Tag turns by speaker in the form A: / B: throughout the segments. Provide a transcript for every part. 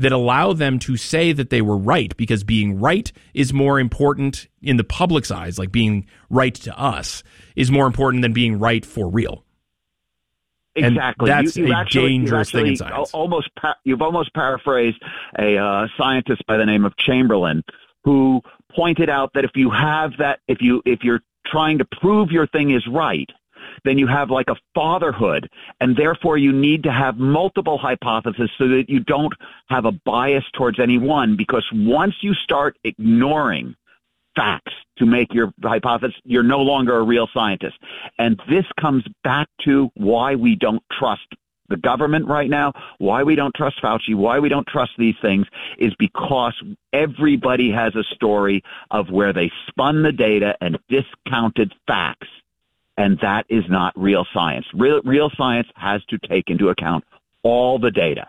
A: that allow them to say that they were right, because being right is more important in the public's eyes, like being right to us is more important than being right for real.
B: Exactly.
A: And that's a dangerous thing in science.
B: You've almost paraphrased a scientist by the name of Chamberlain, who pointed out that if you're trying to prove your thing is right, then you have like a fatherhood, and therefore you need to have multiple hypotheses so that you don't have a bias towards any one, because once you start ignoring facts to make your hypothesis, you're no longer a real scientist. And this comes back to why we don't trust the government right now, why we don't trust Fauci, why we don't trust these things, is because everybody has a story of where they spun the data and discounted facts. And that is not real science. Real science has to take into account all the data.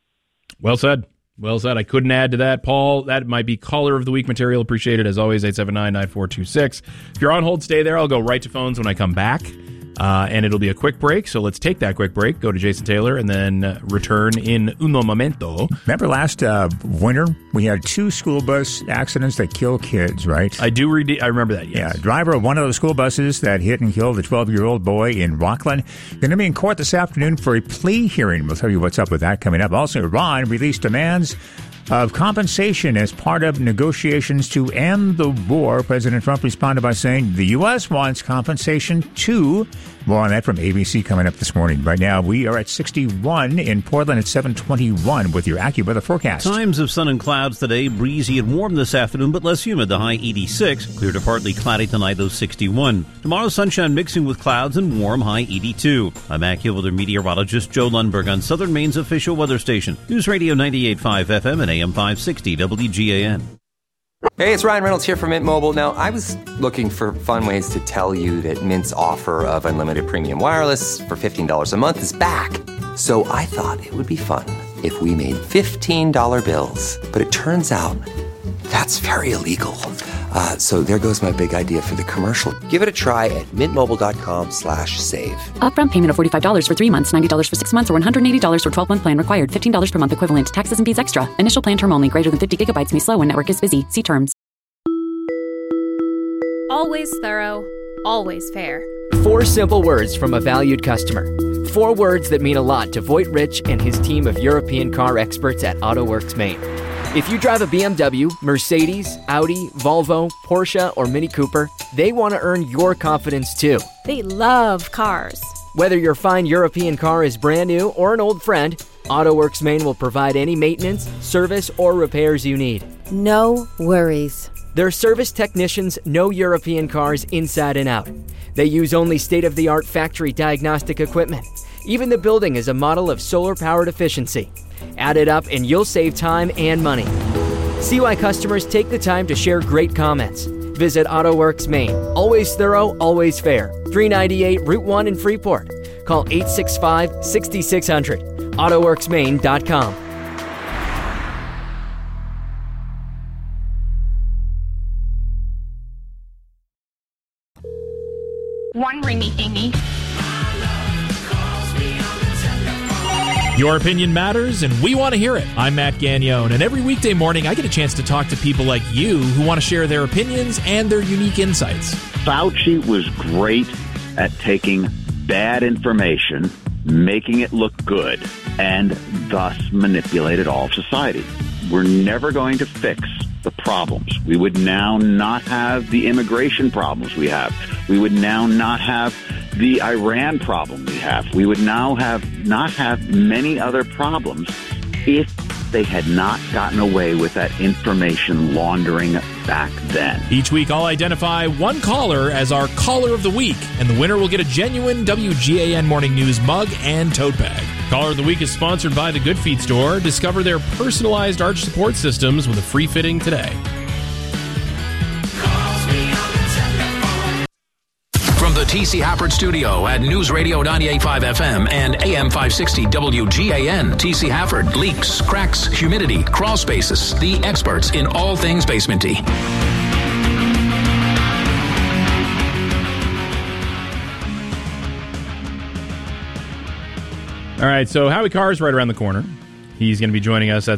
A: Well said. Well said. I couldn't add to that, Paul. That might be caller of the week material. Appreciate it as always. 879-9426. If you're on hold, stay there. I'll go right to phones when I come back. And it'll be a quick break, so let's take that quick break, go to Jason Taylor, and then return in uno momento.
C: Remember last winter, we had 2 school bus accidents that kill kids, right?
A: I remember that, yes.
C: Yeah, driver of one of those school buses that hit and killed a 12-year-old boy in Rockland. Going to be in court this afternoon for a plea hearing. We'll tell you what's up with that coming up. Also, Iran released demands of compensation as part of negotiations to end the war. President Trump responded by saying the U.S. wants compensation too. More on that from ABC coming up this morning. Right now, we are at 61 in Portland at 7:21 with your AccuWeather forecast.
D: Times of sun and clouds today, breezy and warm this afternoon, but less humid, the high 86. Clear to partly cloudy tonight, low 61. Tomorrow, sunshine mixing with clouds and warm, high 82. I'm AccuWeather meteorologist Joe Lundberg on Southern Maine's official weather station. News Radio 98.5 FM and AM 560 WGAN.
E: Hey, it's Ryan Reynolds here from Mint Mobile. Now, I was looking for fun ways to tell you that Mint's offer of unlimited premium wireless for $15 a month is back. So I thought it would be fun if we made $15 bills. But it turns out that's very illegal. So there goes my big idea for the commercial. Give it a try at mintmobile.com/save.
F: Upfront payment of $45 for 3 months, $90 for 6 months, or $180 for 12-month plan required. $15 per month equivalent. Taxes and fees extra. Initial plan term only. Greater than 50 gigabytes may slow when network is busy. See terms.
G: Always thorough. Always fair.
H: 4 simple words from a valued customer. 4 words that mean a lot to Voigt Rich and his team of European car experts at AutoWorks Maine. If you drive a BMW, Mercedes, Audi, Volvo, Porsche, or Mini Cooper, they want to earn your confidence too.
G: They love cars.
H: Whether your fine European car is brand new or an old friend, AutoWorks Maine will provide any maintenance, service, or repairs you need.
I: No worries.
H: Their service technicians know European cars inside and out. They use only state-of-the-art factory diagnostic equipment. Even the building is a model of solar-powered efficiency. Add it up and you'll save time and money. See why customers take the time to share great comments. Visit AutoWorks Maine. Always thorough, always fair. 398 Route 1 in Freeport. Call 865-6600. AutoWorksMaine.com.
J: One ringy dingy.
K: Your opinion matters, and we want to hear it. I'm Matt Gagnone, and every weekday morning I get a chance to talk to people like you who want to share their opinions and their unique insights.
B: Fauci was great at taking bad information, making it look good, and thus manipulated all of society. We're never going to fix the problems. We would now not have the immigration problems we have. We would now not have the Iran problem we have. We would now not have many other problems if they had not gotten away with that information laundering back then.
K: Each week, I'll identify one caller as our Caller of the Week, and the winner will get a genuine WGAN Morning News mug and tote bag. Caller of the Week is sponsored by the Good Feet Store. Discover their personalized arch support systems with a free fitting today.
L: From the T.C. Hafford Studio at News Radio 98.5 FM and AM 560 WGAN, T.C. Hafford, leaks, cracks, humidity, crawl spaces, the experts in all things basementy.
A: All right, so Howie Carr is right around the corner. He's going to be joining us at